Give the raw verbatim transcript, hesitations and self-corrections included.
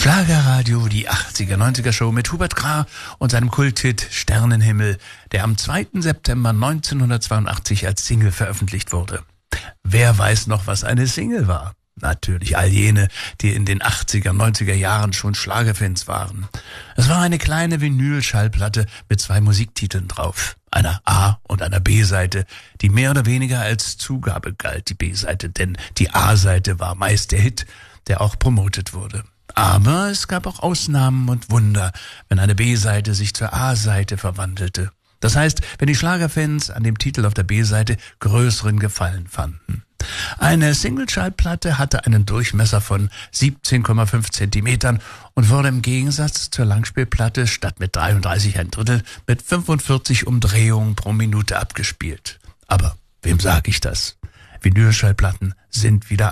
Schlagerradio, die achtziger, neunziger Show mit Hubert Grah und seinem Kulthit Sternenhimmel, der am zweiten September neunzehnhundertzweiundachtzig als Single veröffentlicht wurde. Wer weiß noch, was eine Single war? Natürlich all jene, die in den achtziger, neunziger Jahren schon Schlagerfans waren. Es war eine kleine Vinyl-Schallplatte mit zwei Musiktiteln drauf. Einer A- und einer B-Seite, die mehr oder weniger als Zugabe galt, die B-Seite, denn die A-Seite war meist der Hit, der auch promotet wurde. Aber es gab auch Ausnahmen und Wunder, wenn eine B-Seite sich zur A-Seite verwandelte. Das heißt, wenn die Schlagerfans an dem Titel auf der B-Seite größeren Gefallen fanden. Eine Single-Schallplatte hatte einen Durchmesser von siebzehn Komma fünf Zentimetern und wurde im Gegensatz zur Langspielplatte statt mit dreiunddreißig ein Drittel mit fünfundvierzig Umdrehungen pro Minute abgespielt. Aber wem sage ich das? Vinylschallplatten sind wieder